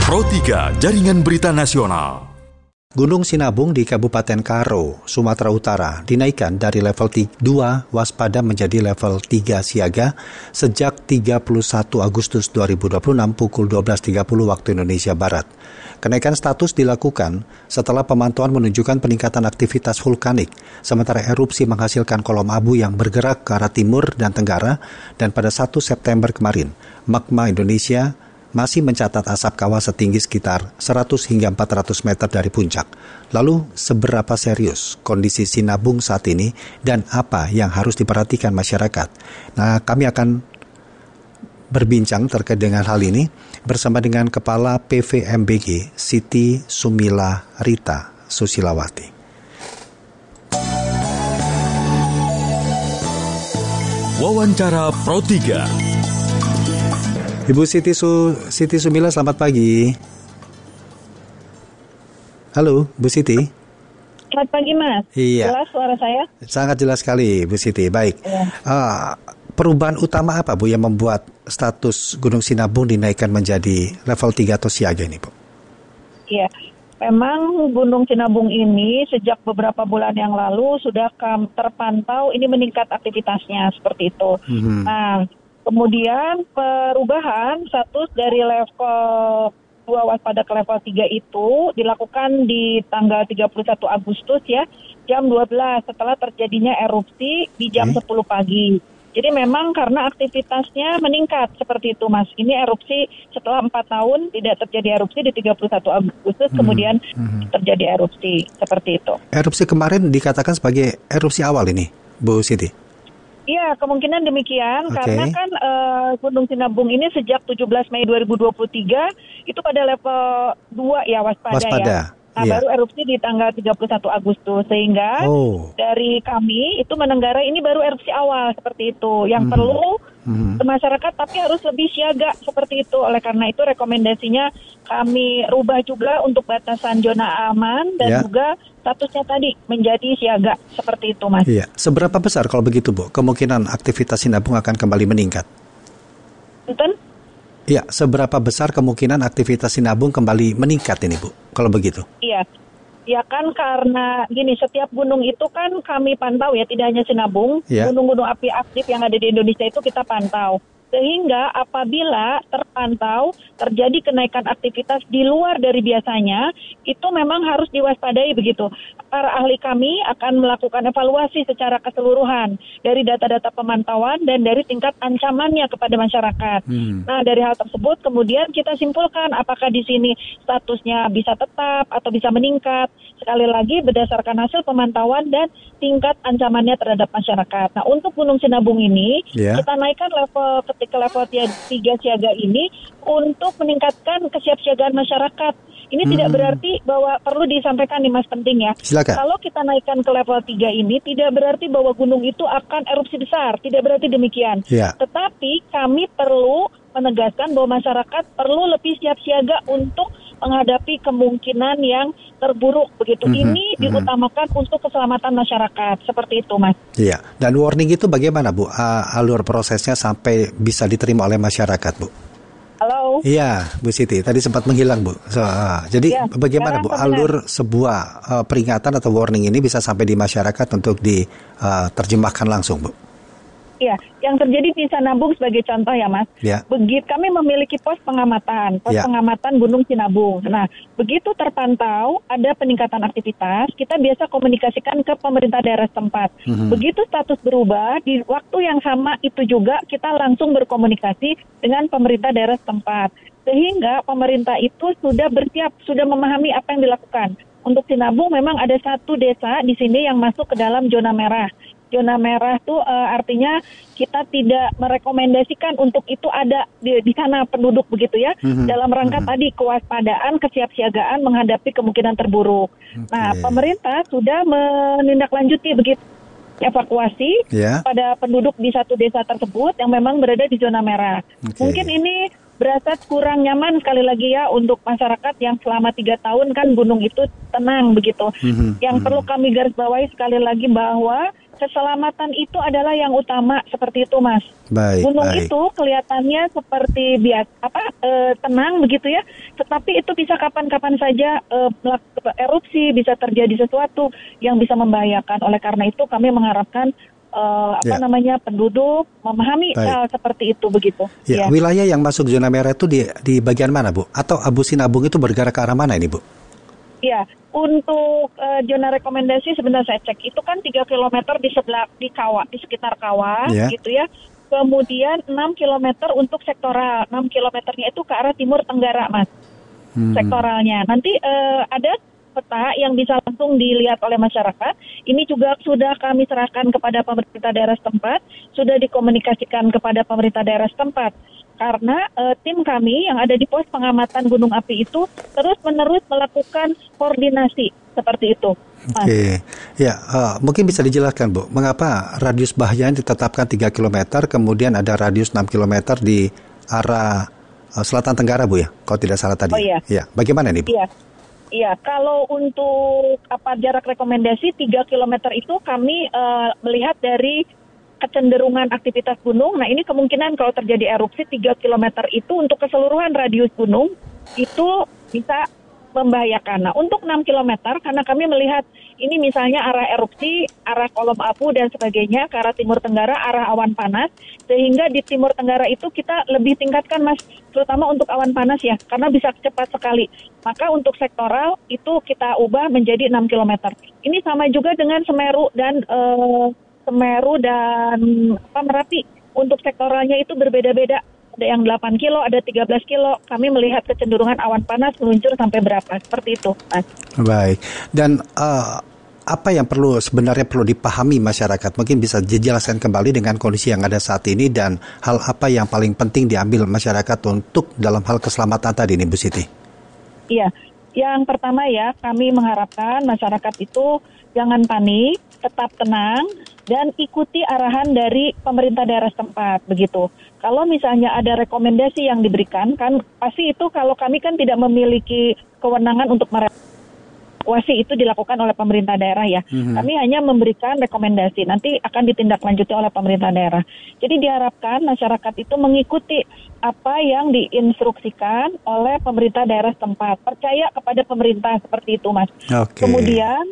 Pro 3 Jaringan Berita Nasional. Gunung Sinabung di Kabupaten Karo, Sumatera Utara dinaikkan dari level 2 waspada menjadi level 3 siaga sejak 31 Agustus 2026 pukul 12.30 waktu Indonesia Barat. Kenaikan status dilakukan setelah pemantauan menunjukkan peningkatan aktivitas vulkanik, sementara erupsi menghasilkan kolom abu yang bergerak ke arah timur dan tenggara, dan pada 1 September kemarin, Magma Indonesia masih mencatat asap kawah setinggi sekitar 100 hingga 400 meter dari puncak. Lalu, seberapa serius kondisi Sinabung saat ini dan apa yang harus diperhatikan masyarakat? Nah, kami akan berbincang terkait dengan hal ini bersama dengan Kepala PVMBG Siti Sumila Rita Susilawati. Wawancara Pro 3. Ibu Siti Sumila, selamat pagi. Halo, Bu Siti. Selamat pagi, Mas. Iya. Jelas suara saya? Sangat jelas sekali, Bu Siti. Baik. Ya. Perubahan utama apa, Bu, yang membuat status Gunung Sinabung dinaikkan menjadi level 3 atau siaga ini, Bu? Iya. Memang Gunung Sinabung ini sejak beberapa bulan yang lalu sudah terpantau ini meningkat aktivitasnya seperti itu. Nah, kemudian perubahan status dari level 2 waspada ke level 3 itu dilakukan di tanggal 31 Agustus ya, jam 12 setelah terjadinya erupsi di jam 10 pagi. Jadi memang karena aktivitasnya meningkat seperti itu, Mas. Ini erupsi setelah 4 tahun tidak terjadi erupsi di 31 Agustus, kemudian terjadi erupsi seperti itu. Erupsi kemarin dikatakan sebagai erupsi awal ini, Bu Siti? Iya, kemungkinan demikian, karena kan Gunung Sinabung ini sejak 17 Mei 2023 itu pada level 2 ya waspada. Ya. Nah, baru erupsi di tanggal 31 Agustus, sehingga dari kami itu menenggarai ini baru erupsi awal seperti itu. Yang perlu masyarakat tapi harus lebih siaga seperti itu. Oleh karena itu rekomendasinya kami rubah juga untuk batasan zona aman dan juga statusnya tadi menjadi siaga seperti itu, Mas. Iya. Seberapa besar kalau begitu, Bu, kemungkinan aktivitas Sinabung akan kembali meningkat? Betul? Iya, seberapa besar kemungkinan aktivitas Sinabung kembali meningkat ini, Bu, kalau begitu? Iya. Ya kan karena gini, setiap gunung itu kan kami pantau ya, tidak hanya Sinabung, gunung-gunung api aktif yang ada di Indonesia itu kita pantau. Sehingga apabila terpantau terjadi kenaikan aktivitas di luar dari biasanya, itu memang harus diwaspadai begitu. Para ahli kami akan melakukan evaluasi secara keseluruhan dari data-data pemantauan dan dari tingkat ancamannya kepada masyarakat. Nah, dari hal tersebut kemudian kita simpulkan apakah di sini statusnya bisa tetap atau bisa meningkat. Sekali lagi berdasarkan hasil pemantauan dan tingkat ancamannya terhadap masyarakat. Nah, untuk Gunung Sinabung ini kita naikkan level ke level 3 siaga ini untuk meningkatkan kesiapsiagaan masyarakat. Ini tidak berarti bahwa perlu disampaikan nih, Mas, penting ya. Silakan. Kalau kita naikkan ke level 3 ini tidak berarti bahwa gunung itu akan erupsi besar, tidak berarti demikian. Tetapi kami perlu menegaskan bahwa masyarakat perlu lebih siap siaga untuk menghadapi kemungkinan yang terburuk begitu. Ini diutamakan untuk keselamatan masyarakat seperti itu, Mas. Iya. Dan warning itu bagaimana, Bu? Alur prosesnya sampai bisa diterima oleh masyarakat, Bu? Halo. Iya, Bu Siti. Tadi sempat menghilang, Bu. Jadi bagaimana, Bu, alur sebuah peringatan atau warning ini bisa sampai di masyarakat untuk diterjemahkan langsung, Bu? Iya, yang terjadi di Sinabung sebagai contoh ya, Mas. Begitu kami memiliki pos pengamatan Gunung Sinabung. Nah, begitu terpantau ada peningkatan aktivitas, kita biasa komunikasikan ke pemerintah daerah setempat. Begitu status berubah, di waktu yang sama itu juga kita langsung berkomunikasi dengan pemerintah daerah setempat. Sehingga pemerintah itu sudah bersiap, sudah memahami apa yang dilakukan. Untuk Sinabung memang ada satu desa di sini yang masuk ke dalam zona merah. Zona merah itu artinya kita tidak merekomendasikan untuk itu ada di sana penduduk begitu ya. Dalam rangka tadi kewaspadaan, kesiapsiagaan menghadapi kemungkinan terburuk. Nah, pemerintah sudah menindaklanjuti begitu evakuasi pada penduduk di satu desa tersebut yang memang berada di zona merah. Mungkin ini berasa kurang nyaman sekali lagi ya untuk masyarakat yang selama 3 tahun kan gunung itu tenang begitu. Yang perlu kami garis bawahi sekali lagi bahwa keselamatan itu adalah yang utama, seperti itu, Mas. Gunung itu kelihatannya seperti tenang begitu ya, tetapi itu bisa kapan-kapan saja erupsi, bisa terjadi sesuatu yang bisa membahayakan. Oleh karena itu kami mengharapkan penduduk memahami hal seperti itu begitu. Ya, wilayah yang masuk zona merah itu di bagian mana, Bu? Atau Abu Sinabung itu bergerak ke arah mana ini, Bu? Ya, untuk zona rekomendasi sebentar saya cek. Itu kan 3 km di sekitar Kawah gitu ya. Kemudian 6 km untuk sektoral. 6 kilometernya itu ke arah timur tenggara, Mas. Sektoralnya. Nanti ada peta yang bisa langsung dilihat oleh masyarakat. Ini juga sudah kami serahkan kepada pemerintah daerah setempat, sudah dikomunikasikan kepada pemerintah daerah setempat. Karena tim kami yang ada di pos pengamatan gunung api itu terus-menerus melakukan koordinasi seperti itu. Oke, ya mungkin bisa dijelaskan, Bu, mengapa radius bahayanya ditetapkan 3 km, kemudian ada radius 6 km di arah selatan tenggara, Bu ya, kalau tidak salah tadi. Oh iya. Ya, bagaimana nih, Bu? Iya, kalau untuk jarak rekomendasi 3 km itu kami melihat dari kecenderungan aktivitas gunung. Nah, ini kemungkinan kalau terjadi erupsi 3 km itu untuk keseluruhan radius gunung itu bisa membahayakan. Nah, untuk 6 km karena kami melihat ini misalnya arah erupsi, arah kolom abu dan sebagainya ke arah timur tenggara, arah awan panas, sehingga di timur tenggara itu kita lebih tingkatkan, Mas, terutama untuk awan panas ya, karena bisa cepat sekali. Maka untuk sektoral itu kita ubah menjadi 6 km. Ini sama juga dengan Semeru dan Merapi. Untuk sektoralnya itu berbeda-beda. Ada yang 8 kilo, ada 13 kilo. Kami melihat kecenderungan awan panas meluncur sampai berapa. Seperti itu, Mas. Baik. Dan apa yang sebenarnya perlu dipahami masyarakat? Mungkin bisa dijelaskan kembali dengan kondisi yang ada saat ini dan hal apa yang paling penting diambil masyarakat untuk dalam hal keselamatan tadi nih, Bu Siti? Iya. Yang pertama ya, kami mengharapkan masyarakat itu jangan panik, tetap tenang, dan ikuti arahan dari pemerintah daerah setempat, begitu. Kalau misalnya ada rekomendasi yang diberikan, kan pasti itu kalau kami kan tidak memiliki kewenangan untuk evakuasi, itu dilakukan oleh pemerintah daerah ya. Kami hanya memberikan rekomendasi, nanti akan ditindaklanjuti oleh pemerintah daerah. Jadi diharapkan masyarakat itu mengikuti apa yang diinstruksikan oleh pemerintah daerah setempat. Percaya kepada pemerintah, seperti itu, Mas. Kemudian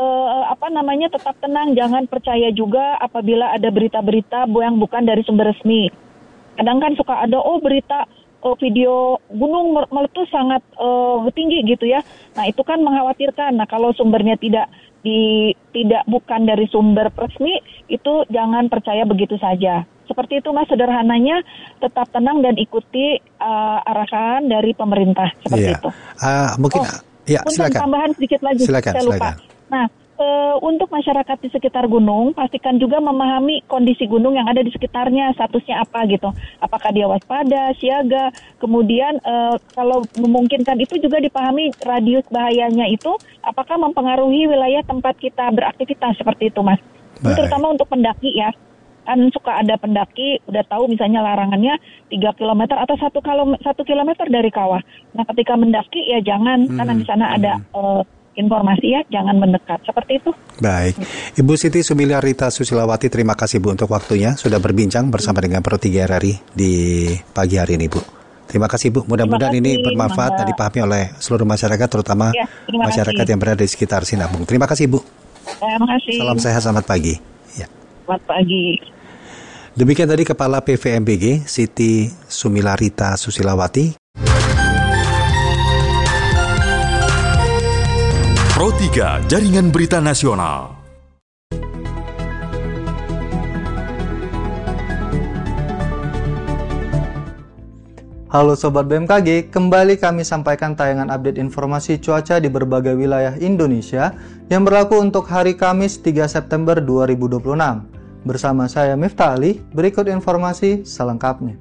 tetap tenang, jangan percaya juga apabila ada berita-berita yang bukan dari sumber resmi. Kadang kan suka ada berita video gunung meletus sangat tinggi gitu ya. Nah, itu kan mengkhawatirkan. Nah, kalau sumbernya tidak bukan dari sumber resmi, itu jangan percaya begitu saja. Seperti itu, Mas, sederhananya, tetap tenang dan ikuti arahan dari pemerintah, seperti itu. Mungkin silakan. Tambahan sedikit lagi, saya lupa. Nah, untuk masyarakat di sekitar gunung, pastikan juga memahami kondisi gunung yang ada di sekitarnya, statusnya apa gitu. Apakah dia waspada, siaga, kemudian kalau memungkinkan itu juga dipahami radius bahayanya itu, apakah mempengaruhi wilayah tempat kita beraktivitas, seperti itu, Mas. Terutama untuk pendaki ya. Kan suka ada pendaki, udah tahu misalnya larangannya 3 km atau 1 km dari kawah. Nah, ketika mendaki ya jangan, karena di sana ada informasi ya, jangan mendekat. Seperti itu. Baik. Ibu Siti Sumilarita Susilawati, terima kasih Bu untuk waktunya sudah berbincang bersama dengan Pro 3 RRI di pagi hari ini, Bu. Terima kasih, Bu. Mudah-mudahan ini bermanfaat dan dipahami oleh seluruh masyarakat, terutama masyarakat yang berada di sekitar Sinabung. Terima kasih, Bu. Terima kasih. Salam sehat, selamat pagi. Ya. Selamat pagi. Demikian tadi Kepala PVMBG Siti Sumilarita Susilawati. Pro 3 Jaringan Berita Nasional. Halo Sobat BMKG, kembali kami sampaikan tayangan update informasi cuaca di berbagai wilayah Indonesia yang berlaku untuk hari Kamis 3 September 2026. Bersama saya Miftah Ali, berikut informasi selengkapnya.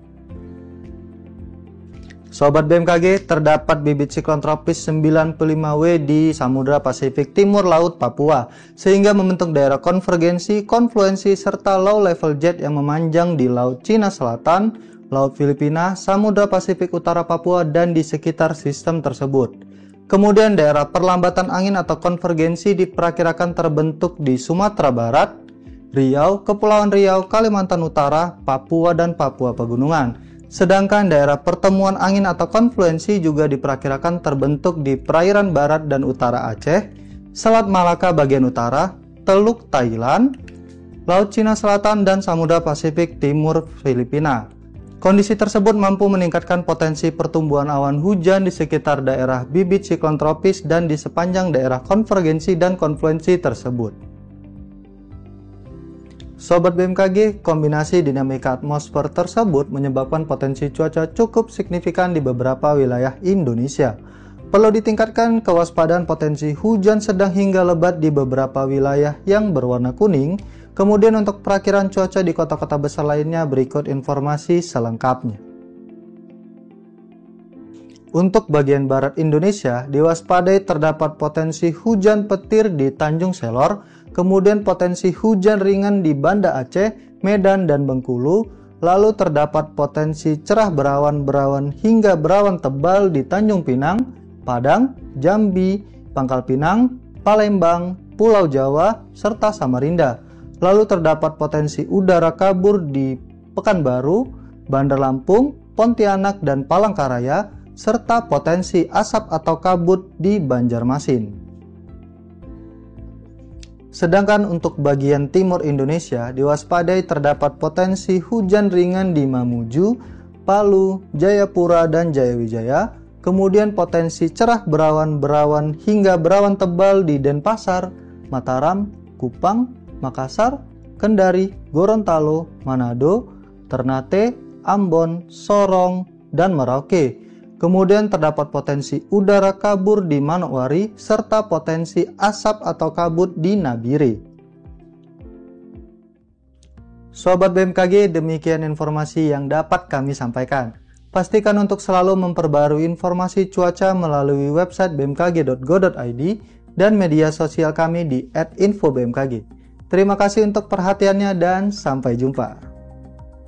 Sobat BMKG, terdapat bibit siklon tropis 95W di Samudra Pasifik Timur Laut Papua, sehingga membentuk daerah konvergensi, konfluensi, serta low level jet yang memanjang di Laut Cina Selatan, Laut Filipina, Samudra Pasifik Utara Papua, dan di sekitar sistem tersebut. Kemudian daerah perlambatan angin atau konvergensi diperkirakan terbentuk di Sumatera Barat, Riau, Kepulauan Riau, Kalimantan Utara, Papua, dan Papua Pegunungan. Sedangkan daerah pertemuan angin atau konfluensi juga diperkirakan terbentuk di perairan barat dan utara Aceh, Selat Malaka bagian utara, Teluk Thailand, Laut Cina Selatan, dan Samudra Pasifik Timur Filipina. Kondisi tersebut mampu meningkatkan potensi pertumbuhan awan hujan di sekitar daerah bibit siklon tropis dan di sepanjang daerah konvergensi dan konfluensi tersebut. Sobat BMKG, kombinasi dinamika atmosfer tersebut menyebabkan potensi cuaca cukup signifikan di beberapa wilayah Indonesia. Perlu ditingkatkan kewaspadaan potensi hujan sedang hingga lebat di beberapa wilayah yang berwarna kuning. Kemudian untuk perakiran cuaca di kota-kota besar lainnya berikut informasi selengkapnya. Untuk bagian barat Indonesia, diwaspadai terdapat potensi hujan petir di Tanjung Selor, kemudian potensi hujan ringan di Banda Aceh, Medan, dan Bengkulu, lalu terdapat potensi cerah berawan-berawan hingga berawan tebal di Tanjung Pinang, Padang, Jambi, Pangkal Pinang, Palembang, Pulau Jawa, serta Samarinda. Lalu terdapat potensi udara kabur di Pekanbaru, Bandar Lampung, Pontianak, dan Palangkaraya, serta potensi asap atau kabut di Banjarmasin. Sedangkan untuk bagian timur Indonesia, diwaspadai terdapat potensi hujan ringan di Mamuju, Palu, Jayapura, dan Jayawijaya, kemudian potensi cerah berawan-berawan hingga berawan tebal di Denpasar, Mataram, Kupang, Makassar, Kendari, Gorontalo, Manado, Ternate, Ambon, Sorong, dan Merauke. Kemudian terdapat potensi udara kabur di Manokwari serta potensi asap atau kabut di Nabire. Sobat BMKG, demikian informasi yang dapat kami sampaikan. Pastikan untuk selalu memperbarui informasi cuaca melalui website bmkg.go.id dan media sosial kami di @infobmkg. Terima kasih untuk perhatiannya dan sampai jumpa.